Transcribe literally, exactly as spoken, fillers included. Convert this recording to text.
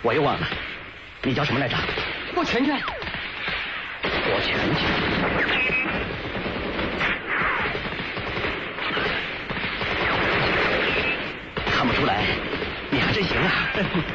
我又忘了，你叫什么来着？ 郭全全。 郭全全。看不出来，你还真行啊。